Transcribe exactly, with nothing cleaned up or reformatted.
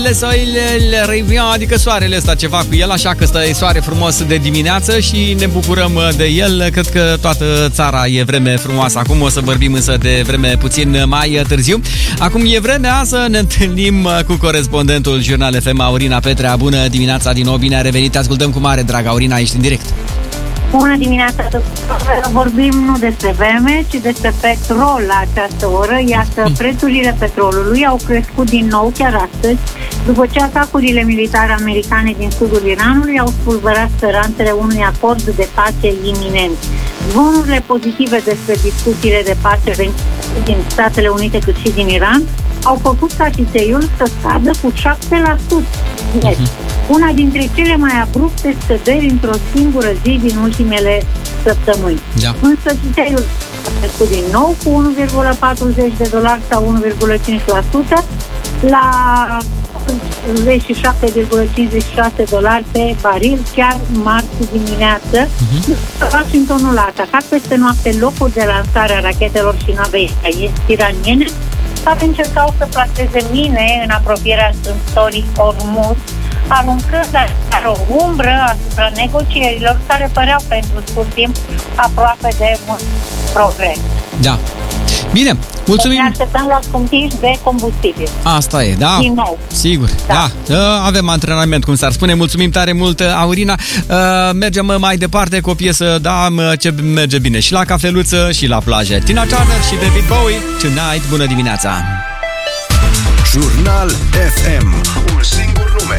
Le soile Rivian, adică soarele ăsta, ceva cu el, așa că ăsta e soare frumos de dimineață și ne bucurăm de el. Cred că toată țara e vreme frumoasă acum, o să vorbim însă de vreme puțin mai târziu. Acum e vremea să ne întâlnim cu corespondentul Jurnal F M, Aurina Petrea. Bună dimineața din nou, bine a revenit, te ascultăm cu mare drag, Aurina, ești în direct. Bună dimineața! Vorbim nu despre vreme, ci despre petrol la această oră. Iată, prețurile petrolului au crescut din nou chiar astăzi, după ce atacurile militare americane din sudul Iranului au spulberat speranțele unui acord de pace iminent. Zvonurile pozitive despre discuțiile de pace venite din Statele Unite cât și din Iran au făcut ca țiteiul să scadă cu șapte la sută. Deci, una dintre cele mai abrupte scăderi într-o singură zi din ultimele săptămâni. Da. Însă țiteiul a crescut din nou cu unu virgulă patruzeci de dolari sau unu virgulă cinci la sută la patruzeci și șapte virgulă cincizeci și șase dolari pe baril, chiar marți dimineață. Uh-huh. Washingtonul a atacat peste noapte locuri de lansare a rachetelor și nave iraniene care încercau să placeze mine în apropierea strâmtorii Hormuz, aruncând o umbră asupra negocierilor care păreau pentru scurt timp aproape de mult progres. Da. Bine, mulțumim. Ne așteptăm la scumpiri de combustibil. Asta e, da. Din nou. Sigur, da. da. Avem antrenament, cum s-ar spune. Mulțumim tare mult, Aurina. Mergem mai departe cu o piesă, da, ce merge bine și la cafeluță și la plajă. Tina Turner și David Bowie, Tonight. Bună dimineața. Jurnal F M. Un singur